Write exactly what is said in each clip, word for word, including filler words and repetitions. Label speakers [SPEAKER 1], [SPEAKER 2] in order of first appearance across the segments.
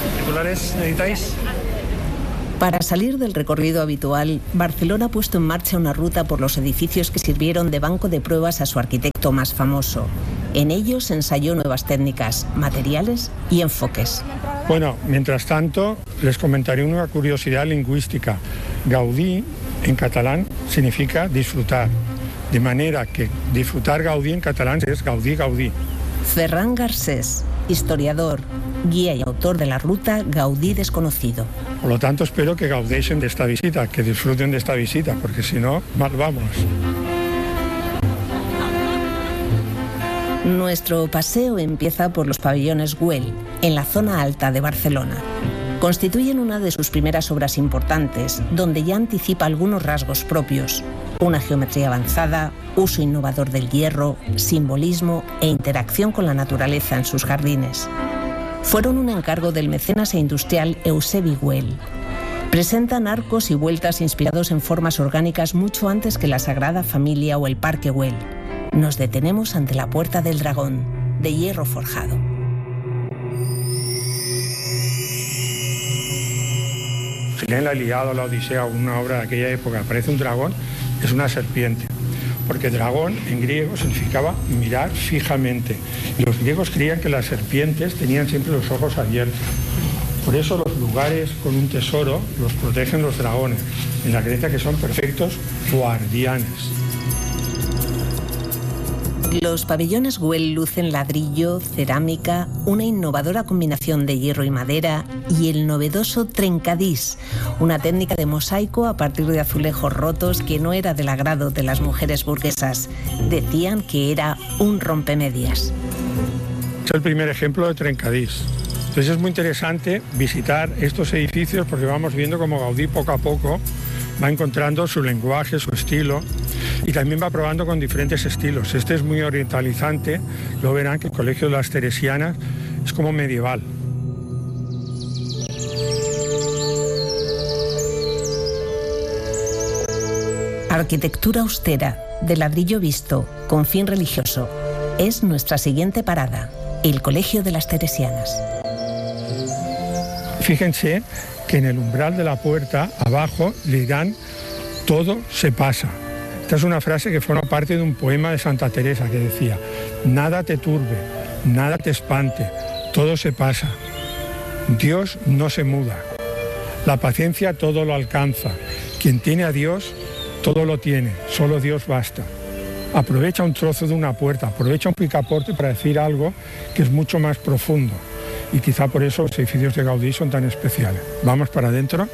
[SPEAKER 1] ¿Titulares necesitáis?
[SPEAKER 2] Para salir del recorrido habitual, Barcelona ha puesto en marcha una ruta por los edificios que sirvieron de banco de pruebas a su arquitecto más famoso. En ellos ensayó nuevas técnicas, materiales y enfoques.
[SPEAKER 3] Bueno, mientras tanto, les comentaré una curiosidad lingüística. Gaudí, en catalán, significa disfrutar. De manera que disfrutar Gaudí en catalán es Gaudí, Gaudí.
[SPEAKER 2] Ferran Garcés, historiador, guía y autor de la ruta Gaudí Desconocido.
[SPEAKER 3] Por lo tanto, espero que gaudeixen de esta visita, que disfruten de esta visita, porque si no, mal vamos.
[SPEAKER 2] Nuestro paseo empieza por los pabellones Güell, en la zona alta de Barcelona. Constituyen una de sus primeras obras importantes, donde ya anticipa algunos rasgos propios: una geometría avanzada, uso innovador del hierro, simbolismo e interacción con la naturaleza en sus jardines. Fueron un encargo del mecenas e industrial Eusebi Güell. Presentan arcos y vueltas inspirados en formas orgánicas mucho antes que la Sagrada Familia o el Parque Güell. Nos detenemos ante la Puerta del Dragón, de hierro forjado.
[SPEAKER 3] Si leen la Ilíada o la Odisea, una obra de aquella época, aparece un dragón, es una serpiente. Porque dragón en griego significaba mirar fijamente. Y los griegos creían que las serpientes tenían siempre los ojos abiertos. Por eso los lugares con un tesoro los protegen los dragones, en la creencia que son perfectos guardianes.
[SPEAKER 2] Los pabellones Güell lucen ladrillo, cerámica, una innovadora combinación de hierro y madera y el novedoso trencadís, una técnica de mosaico a partir de azulejos rotos que no era del agrado de las mujeres burguesas. Decían que era un rompemedias.
[SPEAKER 3] Es el primer ejemplo de trencadís. Entonces es muy interesante visitar estos edificios porque vamos viendo cómo Gaudí poco a poco va encontrando su lenguaje, su estilo, y también va probando con diferentes estilos. Este es muy orientalizante, lo verán que el Colegio de las Teresianas es como medieval.
[SPEAKER 2] Arquitectura austera, de ladrillo visto, con fin religioso. Es nuestra siguiente parada, el Colegio de las Teresianas.
[SPEAKER 3] Fíjense que en el umbral de la puerta, abajo, le dirán todo se pasa. Esta es una frase que forma parte de un poema de Santa Teresa que decía: nada te turbe, nada te espante, todo se pasa. Dios no se muda. La paciencia todo lo alcanza. Quien tiene a Dios, todo lo tiene, solo Dios basta. Aprovecha un trozo de una puerta, aprovecha un picaporte para decir algo que es mucho más profundo. Y quizá por eso los edificios de Gaudí son tan especiales. Vamos para adentro.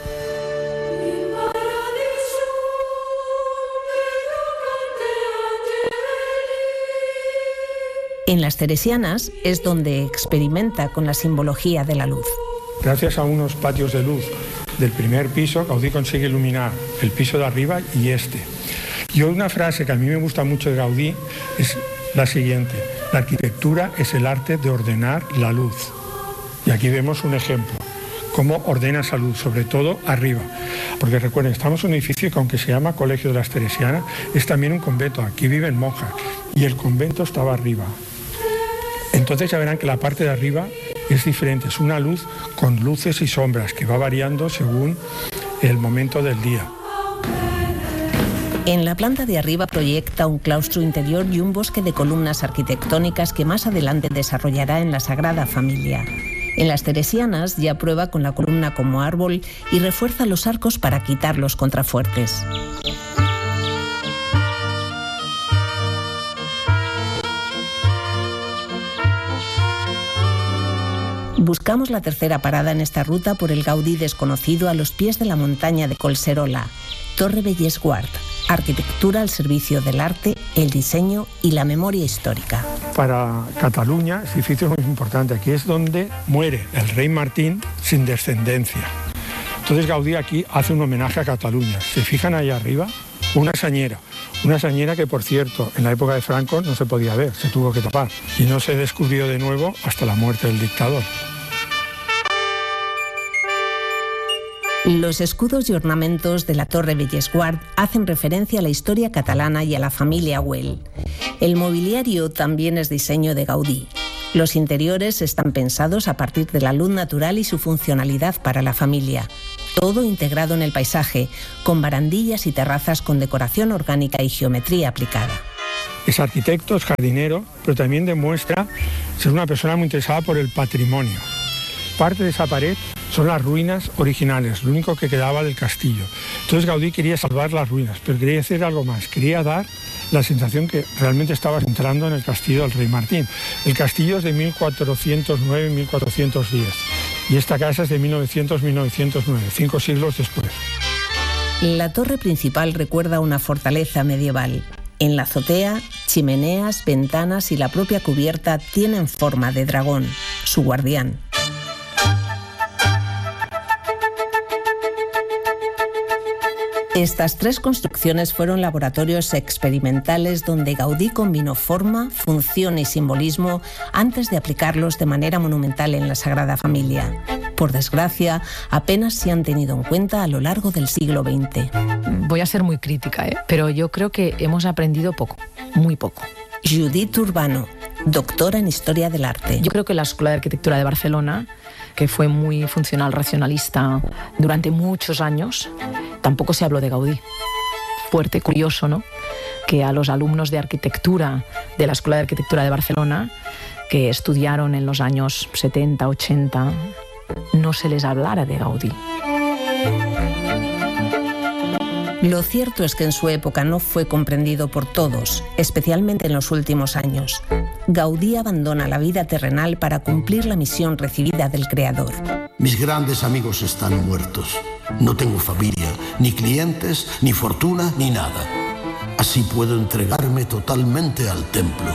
[SPEAKER 2] En las Teresianas es donde experimenta con la simbología de la luz.
[SPEAKER 3] Gracias a unos patios de luz del primer piso, Gaudí consigue iluminar el piso de arriba y este. Y una frase que a mí me gusta mucho de Gaudí es la siguiente: la arquitectura es el arte de ordenar la luz. Y aquí vemos un ejemplo, cómo ordena esa luz, sobre todo arriba. Porque recuerden, estamos en un edificio que, aunque se llama Colegio de las Teresianas, es también un convento. Aquí viven monjas y el convento estaba arriba. Entonces ya verán que la parte de arriba es diferente, es una luz con luces y sombras que va variando según el momento del día.
[SPEAKER 2] En la planta de arriba proyecta un claustro interior y un bosque de columnas arquitectónicas que más adelante desarrollará en la Sagrada Familia. En las Teresianas ya prueba con la columna como árbol y refuerza los arcos para quitar los contrafuertes. Buscamos la tercera parada en esta ruta por el Gaudí desconocido a los pies de la montaña de Collserola, Torre Bellesguard, arquitectura al servicio del arte, el diseño y la memoria histórica.
[SPEAKER 3] Para Cataluña, este edificio es muy importante. Aquí es donde muere el rey Martín sin descendencia. Entonces Gaudí aquí hace un homenaje a Cataluña. ¿Se fijan ahí arriba? Una sañera. Una sañera que, por cierto, en la época de Franco no se podía ver, se tuvo que tapar. Y no se descubrió de nuevo hasta la muerte del dictador.
[SPEAKER 2] Los escudos y ornamentos de la Torre Bellesguard hacen referencia a la historia catalana y a la familia Güell. El mobiliario también es diseño de Gaudí. Los interiores están pensados a partir de la luz natural y su funcionalidad para la familia. Todo integrado en el paisaje, con barandillas y terrazas con decoración orgánica y geometría aplicada.
[SPEAKER 3] Es arquitecto, es jardinero, pero también demuestra ser una persona muy interesada por el patrimonio. Parte de esa pared son las ruinas originales, lo único que quedaba del castillo. Entonces Gaudí quería salvar las ruinas, pero quería hacer algo más, quería dar la sensación que realmente estabas entrando en el castillo del Rey Martín. El castillo es de mil cuatrocientos nueve a mil cuatrocientos diez y esta casa es de mil novecientos a mil novecientos nueve, cinco siglos después.
[SPEAKER 2] La torre principal recuerda una fortaleza medieval. En la azotea, chimeneas, ventanas y la propia cubierta tienen forma de dragón, su guardián. Estas tres construcciones fueron laboratorios experimentales donde Gaudí combinó forma, función y simbolismo antes de aplicarlos de manera monumental en la Sagrada Familia. Por desgracia, apenas se han tenido en cuenta a lo largo del siglo veinte.
[SPEAKER 1] Voy a ser muy crítica, ¿eh? Pero yo creo que hemos aprendido poco, muy poco.
[SPEAKER 2] Judith Urbano, doctora en Historia del Arte.
[SPEAKER 1] Yo creo que la Escuela de Arquitectura de Barcelona, que fue muy funcional, racionalista durante muchos años, tampoco se habló de Gaudí. Fuerte, curioso, ¿no? Que a los alumnos de arquitectura de la Escuela de Arquitectura de Barcelona, que estudiaron en los años setenta, ochenta, no se les hablara de Gaudí.
[SPEAKER 2] Lo cierto es que en su época no fue comprendido por todos, especialmente en los últimos años. Gaudí abandona la vida terrenal para cumplir la misión recibida del Creador.
[SPEAKER 4] Mis grandes amigos están muertos. No tengo familia, ni clientes, ni fortuna, ni nada. Así puedo entregarme totalmente al templo.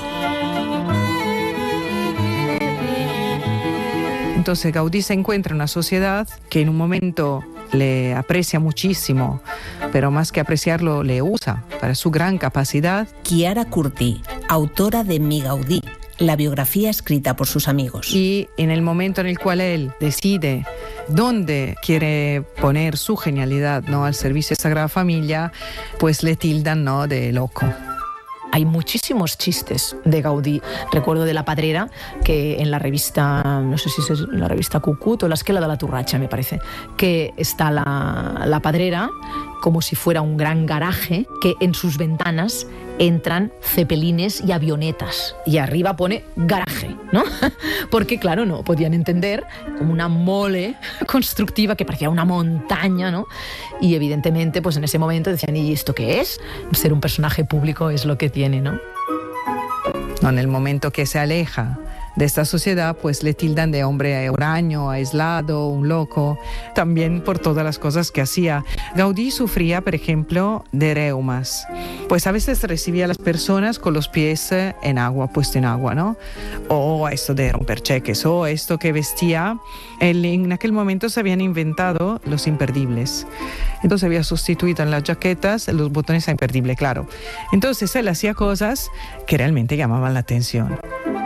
[SPEAKER 5] Entonces Gaudí se encuentra en una sociedad que en un momento le aprecia muchísimo, pero más que apreciarlo, le usa para su gran capacidad.
[SPEAKER 2] Chiara Curti, autora de Mi Gaudí, la biografía escrita por sus amigos.
[SPEAKER 5] Y en el momento en el cual él decide dónde quiere poner su genialidad, ¿no?, al servicio de Sagrada Familia, pues le tildan, ¿no?, de loco.
[SPEAKER 1] Hay muchísimos chistes de Gaudí. Recuerdo de La Padrera, que en la revista, no sé si es la revista Cucut o la Esquela de la Turracha, me parece, que está la, la Padrera como si fuera un gran garaje, que en sus ventanas entran cepelines y avionetas. Y arriba pone garaje, ¿no? Porque, claro, no podían entender como una mole constructiva que parecía una montaña, ¿no? Y evidentemente, pues en ese momento decían, ¿y esto qué es? Ser un personaje público es lo que tiene, ¿no?
[SPEAKER 5] No, en el momento que se aleja de esta sociedad, pues le tildan de hombre huraño, aislado, un loco, también por todas las cosas que hacía. Gaudí sufría, por ejemplo, de reumas. Pues a veces recibía a las personas con los pies en agua, puesto en agua, ¿no? O esto de romper cheques, o esto que vestía. Él, en aquel momento se habían inventado los imperdibles. Entonces había sustituido en las jaquetas los botones a imperdible, claro. Entonces él hacía cosas que realmente llamaban la atención.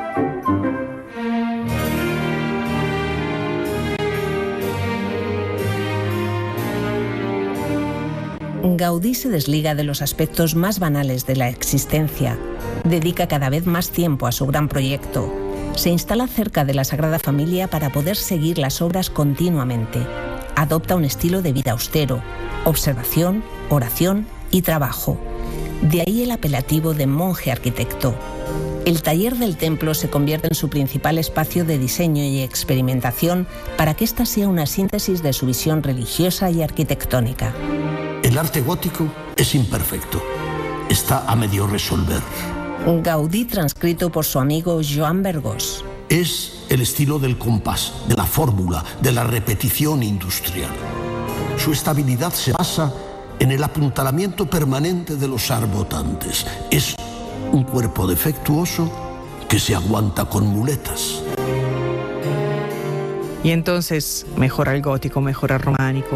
[SPEAKER 2] Gaudí se desliga de los aspectos más banales de la existencia. Dedica cada vez más tiempo a su gran proyecto. Se instala cerca de la Sagrada Familia para poder seguir las obras continuamente. Adopta un estilo de vida austero, observación, oración y trabajo. De ahí el apelativo de monje arquitecto. El taller del templo se convierte en su principal espacio de diseño y experimentación para que ésta sea una síntesis de su visión religiosa y arquitectónica.
[SPEAKER 4] El arte gótico es imperfecto. Está a medio resolver.
[SPEAKER 2] Gaudí transcrito por su amigo Joan Bergós.
[SPEAKER 4] Es el estilo del compás, de la fórmula, de la repetición industrial. Su estabilidad se basa en el apuntalamiento permanente de los arbotantes. Es un cuerpo defectuoso que se aguanta con muletas.
[SPEAKER 5] Y entonces mejora el gótico, mejora el románico,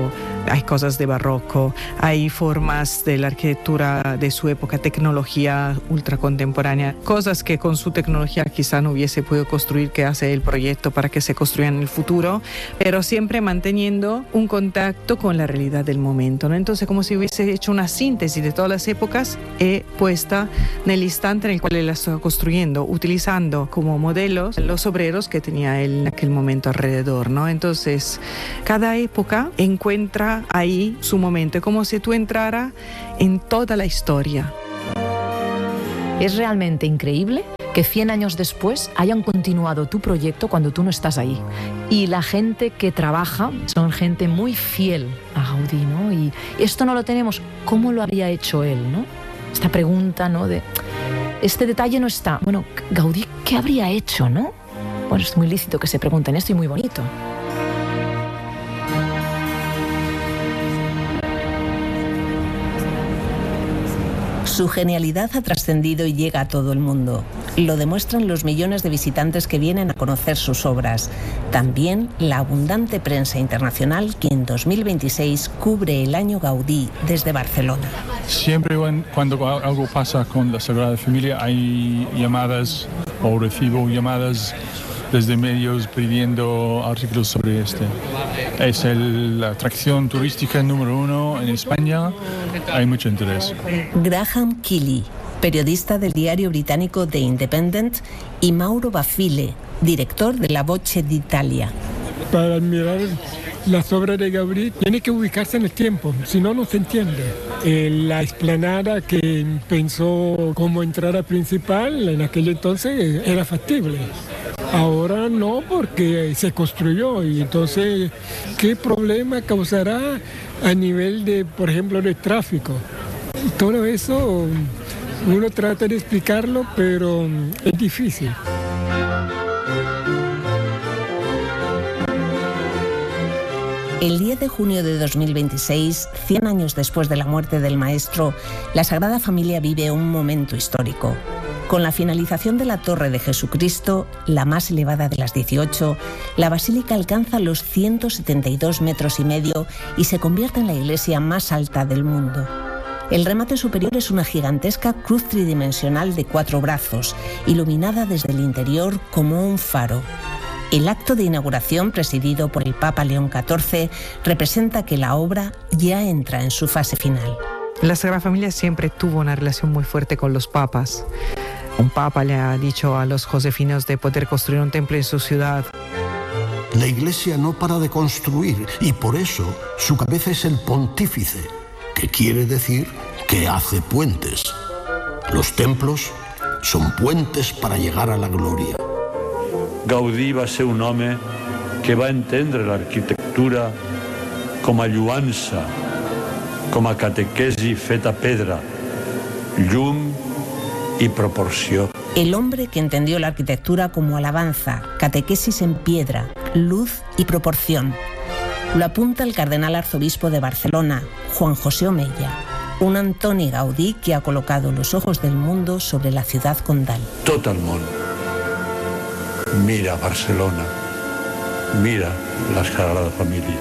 [SPEAKER 5] hay cosas de barroco, hay formas de la arquitectura de su época, tecnología ultracontemporánea, cosas que con su tecnología quizá no hubiese podido construir, que hace el proyecto para que se construyan en el futuro, pero siempre manteniendo un contacto con la realidad del momento, ¿no? Entonces, como si hubiese hecho una síntesis de todas las épocas eh, puesta en el instante en el cual él la estaba construyendo, utilizando como modelos los obreros que tenía él en aquel momento alrededor, ¿no? Entonces, cada época encuentra ahí su momento, como si tú entraras en toda la historia.
[SPEAKER 1] Es realmente increíble que cien años después hayan continuado tu proyecto cuando tú no estás ahí. Y la gente que trabaja son gente muy fiel a Gaudí, ¿no? Y esto no lo tenemos. ¿Cómo lo había hecho él, no? Esta pregunta, ¿no? De, este detalle no está. Bueno, Gaudí, ¿qué habría hecho, no? Bueno, es muy lícito que se pregunten esto y muy bonito.
[SPEAKER 2] Su genialidad ha trascendido y llega a todo el mundo. Lo demuestran los millones de visitantes que vienen a conocer sus obras. También la abundante prensa internacional que en dos mil veintiséis cubre el año Gaudí desde Barcelona.
[SPEAKER 6] Siempre cuando algo pasa con la Sagrada Familia hay llamadas o recibo llamadas desde medios pidiendo artículos sobre este. Es el, la atracción turística número uno en España. Hay mucho interés.
[SPEAKER 2] Graham Keeley, periodista del diario británico The Independent, y Mauro Bafile, director de La Voce d'Italia.
[SPEAKER 7] Para admirar las obras de Gaudí tiene que ubicarse en el tiempo, si no, no se entiende. Eh, la explanada que pensó como entrada principal en aquel entonces era factible. Ahora no, porque se construyó y entonces, ¿qué problema causará a nivel de, por ejemplo, de tráfico? Todo eso uno trata de explicarlo, pero es difícil.
[SPEAKER 2] El diez de junio de dos mil veintiséis, cien años después de la muerte del maestro, la Sagrada Familia vive un momento histórico. Con la finalización de la Torre de Jesucristo, la más elevada de las dieciocho, la basílica alcanza los ciento setenta y dos metros y medio y se convierte en la iglesia más alta del mundo. El remate superior es una gigantesca cruz tridimensional de cuatro brazos, iluminada desde el interior como un faro. El acto de inauguración, presidido por el Papa León catorce, representa que la obra ya entra en su fase final.
[SPEAKER 5] La Sagrada Familia siempre tuvo una relación muy fuerte con los papas. Un papa le ha dicho a los josefinos de poder construir un templo en su ciudad.
[SPEAKER 4] La Iglesia no para de construir y por eso su cabeza es el pontífice, que quiere decir que hace puentes. Los templos son puentes para llegar a la gloria.
[SPEAKER 8] Gaudí va ser un home que va entendre l'arquitectura com a lluança, com a catequesi feta a pedra, llum y proporció.
[SPEAKER 2] El hombre que entendió la arquitectura como alabanza, catequesis en piedra, luz y proporción. Lo apunta el cardenal arzobispo de Barcelona, Juan José Omeya, un Antoni Gaudí que ha colocado los ojos del mundo sobre la ciudad condal.
[SPEAKER 8] Tot el món mira Barcelona, mira la Sagrada Familia.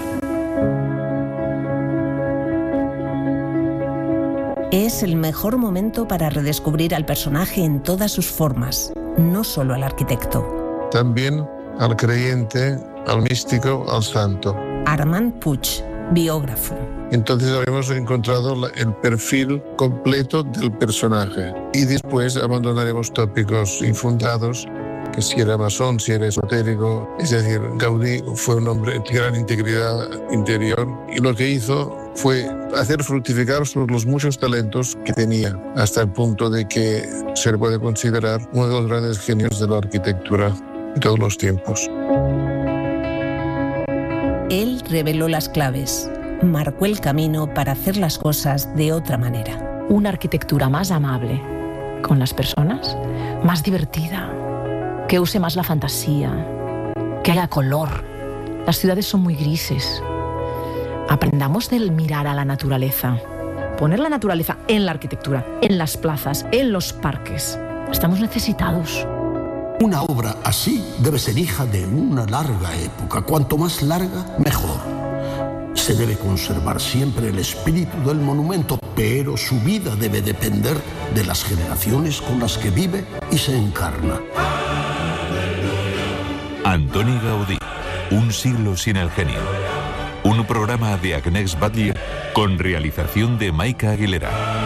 [SPEAKER 2] Es el mejor momento para redescubrir al personaje en todas sus formas, no solo al arquitecto.
[SPEAKER 9] También al creyente, al místico, al santo.
[SPEAKER 2] Armand Puig, biógrafo.
[SPEAKER 9] Entonces habíamos encontrado el perfil completo del personaje y después abandonaremos tópicos infundados, que si era masón, si era esotérico. Es decir, Gaudí fue un hombre de gran integridad interior y lo que hizo fue hacer fructificar los muchos talentos que tenía, hasta el punto de que se le puede considerar uno de los grandes genios de la arquitectura de todos los tiempos.
[SPEAKER 2] Él reveló las claves, marcó el camino para hacer las cosas de otra manera.
[SPEAKER 1] Una arquitectura más amable con las personas, más divertida, que use más la fantasía, que haya color. Las ciudades son muy grises. Aprendamos del mirar a la naturaleza. Poner la naturaleza en la arquitectura, en las plazas, en los parques. Estamos necesitados.
[SPEAKER 4] Una obra así debe ser hija de una larga época. Cuanto más larga, mejor. Se debe conservar siempre el espíritu del monumento, pero su vida debe depender de las generaciones con las que vive y se encarna.
[SPEAKER 10] Antoni Gaudí, un siglo sin el genio. Un programa de Agnès Batlle con realización de Maika Aguilera.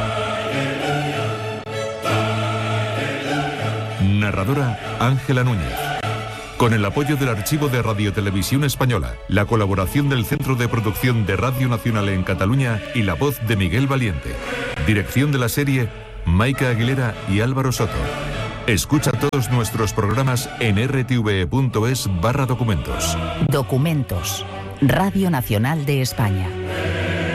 [SPEAKER 10] Narradora Ángela Núñez. Con el apoyo del Archivo de Radiotelevisión Española, la colaboración del Centro de Producción de Radio Nacional en Cataluña y la voz de Miguel Valiente. Dirección de la serie, Maika Aguilera y Álvaro Soto. Escucha todos nuestros programas en r t v e punto es barra documentos.
[SPEAKER 11] Documentos. Radio Nacional de España.